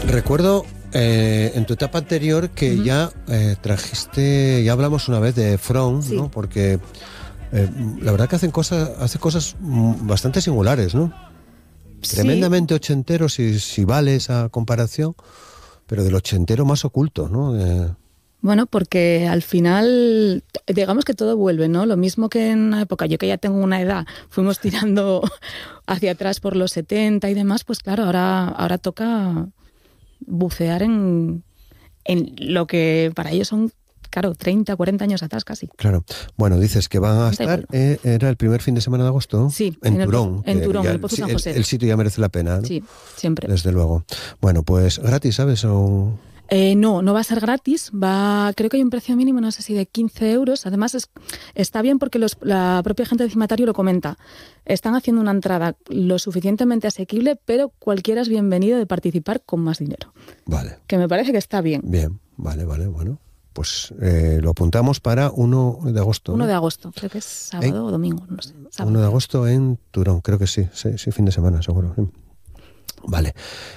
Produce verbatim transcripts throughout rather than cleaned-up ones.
Recuerdo eh, en tu etapa anterior que uh-huh. ya eh, trajiste, ya hablamos una vez de From, sí. ¿no? Porque eh, la verdad que hacen cosas, hace cosas bastante singulares, ¿no? Sí. Tremendamente ochenteros, si, si vale esa comparación, pero del ochentero más oculto, ¿no? Eh, Bueno, porque al final, digamos que todo vuelve, ¿no? Lo mismo que en una época, yo que ya tengo una edad, fuimos tirando hacia atrás por los setenta y demás, pues claro, ahora, ahora toca bucear en, en lo que para ellos son, claro, treinta, cuarenta años atrás casi. Claro. Bueno, dices que van a estar, eh, era el primer fin de semana de agosto. Sí. En, en Turón. El, en Turón, ya, en el Pozo San José. El, el sitio ya merece la pena, ¿no? Sí, siempre. Desde luego. Bueno, pues gratis, ¿sabes? O... Eh, no, no va a ser gratis, va, creo que hay un precio mínimo, no sé si de quince euros, además es, está bien porque los, la propia gente de Cimatario lo comenta, están haciendo una entrada lo suficientemente asequible, pero cualquiera es bienvenido de participar con más dinero. Vale. Que me parece que está bien. Bien, vale, vale, bueno, pues eh, lo apuntamos para uno de agosto. uno ¿no? de agosto, creo que es sábado ¿Eh? o domingo, no sé. Sábado. uno de agosto en Turón, creo que sí, sí, sí fin de semana, seguro. Sí. Vale,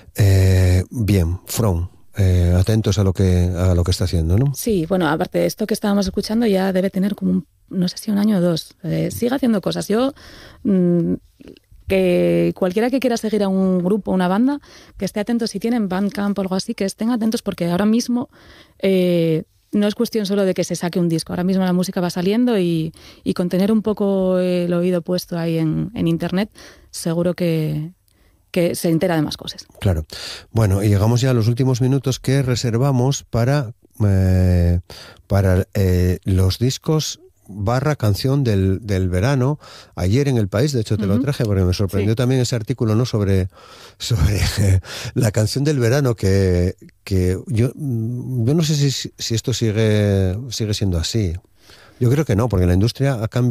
eh, bien, From. Eh, atentos a lo que a lo que está haciendo, ¿no? Sí, bueno, aparte de esto que estábamos escuchando, ya debe tener como un, no sé si un año o dos. Eh, sigue haciendo cosas. Yo, mmm, que cualquiera que quiera seguir a un grupo, una banda, que esté atento si tienen Bandcamp o algo así, que estén atentos porque ahora mismo eh, no es cuestión solo de que se saque un disco. Ahora mismo la música va saliendo y, y con tener un poco el oído puesto ahí en, en internet, seguro que... que se entera de más cosas. Claro. Bueno, y llegamos ya a los últimos minutos que reservamos para, eh, para eh, los discos barra canción del, del verano. Ayer en El País, de hecho te uh-huh. lo traje porque me sorprendió sí. también ese artículo, ¿no? sobre, sobre eh, la canción del verano que, que yo, yo no sé si, si esto sigue, sigue siendo así. Yo creo que no, porque la industria ha cambiado.